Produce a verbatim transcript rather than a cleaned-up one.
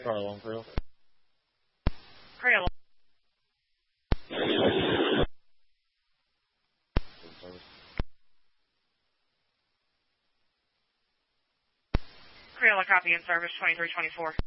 Charlie Long Creole. Creole. Creole, copy in service twenty-three twenty-four.